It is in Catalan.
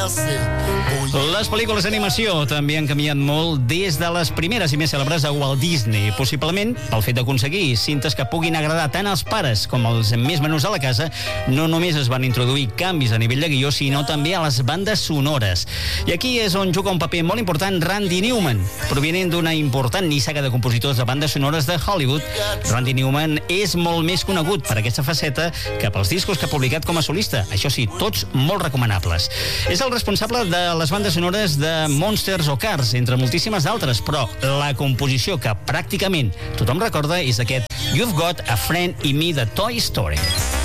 Les pel·lícules d'animació també han canviat molt des de les primeres i més cèlebres a Walt Disney, possiblement pel fet d'aconseguir cintes que puguin agradar tant als pares com als més menuts a la casa. No només es van introduir canvis a nivell de guió, sinó també a les bandes sonores. I aquí és on juga un paper molt important Randy Newman. Provenint d'una important nissaga de compositors de bandes sonores de Hollywood, Randy Newman és molt més conegut per aquesta faceta que pels discos que ha publicat com a solista. Això sí, tots molt recomanables. És el responsable de les bandes sonores de Monsters o Cars, entre moltíssimes d'altres, però la composició que pràcticament tothom recorda és aquest You've Got a Friend in Me de Toy Story.